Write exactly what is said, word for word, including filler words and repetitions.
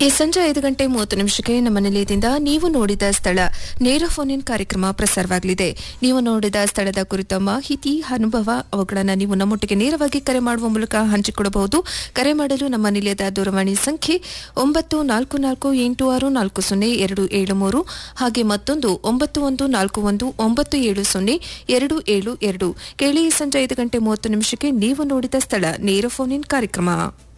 ಈ ಸಂಜೆ ಐದು ಗಂಟೆ ಮೂವತ್ತು ನಿಮಿಷಕ್ಕೆ ನಮ್ಮ ನಿಲಯದಿಂದ ನೀವು ನೋಡಿದ ಸ್ಥಳ ನೇರ ಫೋನ್ ಇನ್ ಕಾರ್ಯಕ್ರಮ ಪ್ರಸಾರವಾಗಲಿದೆ. ನೀವು ನೋಡಿದ ಸ್ಥಳದ ಕುರಿತ ಮಾಹಿತಿ, ಅನುಭವ ಅವುಗಳನ್ನು ನೀವು ನಮ್ಮೊಟ್ಟಿಗೆ ನೇರವಾಗಿ ಕರೆ ಮಾಡುವ ಮೂಲಕ ಹಂಚಿಕೊಳ್ಳಬಹುದು. ಕರೆ ಮಾಡಲು ನಮ್ಮ ನಿಲಯದ ದೂರವಾಣಿ ಸಂಖ್ಯೆ ಒಂಬತ್ತು ನಾಲ್ಕು ನಾಲ್ಕು ಎಂಟು ಆರು ನಾಲ್ಕು ಸೊನ್ನೆ ಎರಡು ಏಳು ಮೂರು, ಹಾಗೆ ಮತ್ತೊಂದು ಒಂಬತ್ತು ಒಂದು ನಾಲ್ಕು ಒಂದು ಒಂಬತ್ತು ಏಳು ಸೊನ್ನೆ ಎರಡು ಏಳು ಎರಡು. ಕೇಳಿ ಈ ಸಂಜೆ ಐದು ಗಂಟೆ ಮೂವತ್ತು ನಿಮಿಷಕ್ಕೆ ನೀವು ನೋಡಿದ ಸ್ಥಳ ನೇರ ಫೋನ್ ಇನ್ ಕಾರ್ಯಕ್ರಮ.